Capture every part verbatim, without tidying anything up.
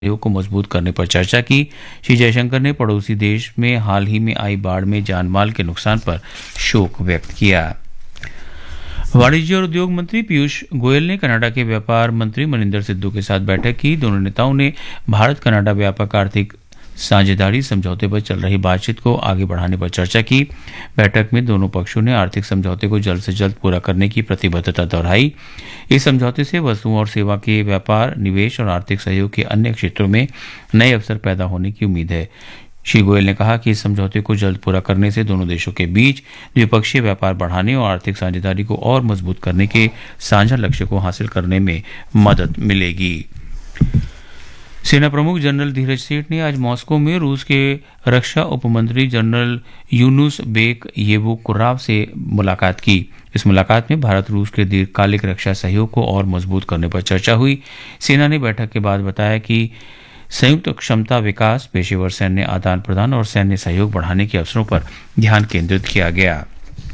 सहयोग को मजबूत करने पर चर्चा की। श्री जयशंकर ने पड़ोसी देश में हाल ही में आई बाढ़ में जानमाल के नुकसान पर शोक व्यक्त किया। वाणिज्य और उद्योग मंत्री पीयूष गोयल ने कनाडा के व्यापार मंत्री मनिंदर सिद्धू के साथ बैठक की। दोनों नेताओं ने भारत कनाडा व्यापक आर्थिक साझेदारी समझौते पर चल रही बातचीत को आगे बढ़ाने पर चर्चा की। बैठक में दोनों पक्षों ने आर्थिक समझौते को जल्द से जल्द पूरा करने की प्रतिबद्धता दोहराई। इस समझौते से वस्तुओं और सेवा के व्यापार, निवेश और आर्थिक सहयोग के अन्य क्षेत्रों में नए अवसर पैदा होने की उम्मीद है। श्री गोयल ने कहा कि इस समझौते को जल्द पूरा करने से दोनों देशों के बीच द्विपक्षीय व्यापार बढ़ाने और आर्थिक साझेदारी को और मजबूत करने के साझा लक्ष्य को हासिल करने में मदद मिलेगी। सेना प्रमुख जनरल धीरज सेठ ने आज मॉस्को में रूस के रक्षा उपमंत्री जनरल यूनुस बेक येवुकुराव से मुलाकात की। इस मुलाकात में भारत रूस के दीर्घकालिक रक्षा सहयोग को और मजबूत करने पर चर्चा हुई। सेना ने बैठक के बाद बताया कि संयुक्त क्षमता विकास, पेशेवर सैन्य आदान प्रदान और सैन्य सहयोग बढ़ाने के अवसरों पर ध्यान केंद्रित किया गया।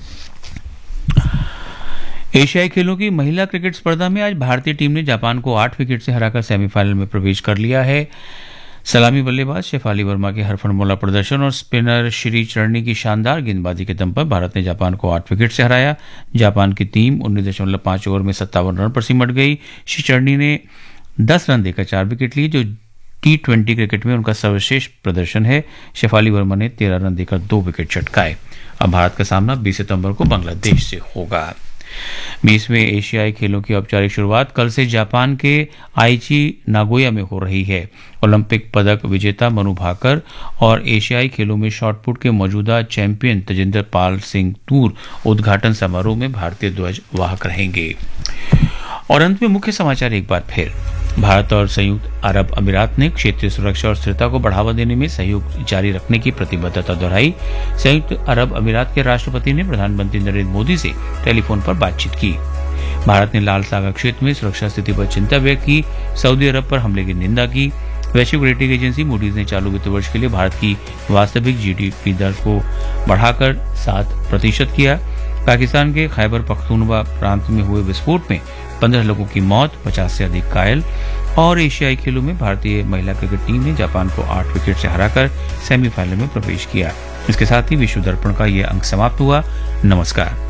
एशियाई खेलों की महिला क्रिकेट स्पर्धा में आज भारतीय टीम ने जापान को आठ विकेट से हराकर सेमीफाइनल में प्रवेश कर लिया है। सलामी बल्लेबाज शेफाली वर्मा के हरफनमौला प्रदर्शन और स्पिनर श्री चरणी की शानदार गेंदबाजी के दम पर भारत ने जापान को आठ विकेट से हराया। जापान की टीम उन्नीस दशमलव पांच ओवर में सत्तावन रन पर सिमट गई। श्री चरणी ने दस रन देकर चार विकेट लिए, जो टी ट्वेंटी क्रिकेट में उनका सर्वश्रेष्ठ प्रदर्शन है। शेफाली वर्मा ने तेरह रन देकर दो विकेट चटकाए। अब भारत का सामना बीस सितंबर को बांग्लादेश से होगा। बीसवें एशियाई खेलों की औपचारिक शुरुआत कल से जापान के आईची नागोया में हो रही है। ओलंपिक पदक विजेता मनु भाकर और एशियाई खेलों में शॉटपुट के मौजूदा चैंपियन तजिंदर पाल सिंह तूर उद्घाटन समारोह में भारतीय ध्वज वाहक रहेंगे। और अंत में मुख्य समाचार एक बार फिर। भारत और संयुक्त अरब अमीरात ने क्षेत्रीय सुरक्षा और स्थिरता को बढ़ावा देने में सहयोग जारी रखने की प्रतिबद्धता दोहराई। संयुक्त अरब अमीरात के राष्ट्रपति ने प्रधानमंत्री नरेंद्र मोदी से टेलीफोन पर बातचीत की। भारत ने लाल सागर क्षेत्र में सुरक्षा स्थिति पर चिंता व्यक्त की। सऊदी अरब पर हमले की निंदा की। वैश्विक रेटिंग एजेंसी मूडीज ने चालू वित्त वर्ष के लिए भारत की वास्तविक जीडीपी दर को बढ़ाकर सात प्रतिशत किया। पाकिस्तान के खैबर पख्तूनवा प्रांत में हुए विस्फोट में पंद्रह लोगों की मौत, पचास से अधिक घायल। और एशियाई खेलों में भारतीय महिला क्रिकेट टीम ने जापान को आठ विकेट से हराकर सेमीफाइनल में प्रवेश किया। इसके साथ ही विश्व दर्पण का यह अंक समाप्त हुआ। नमस्कार।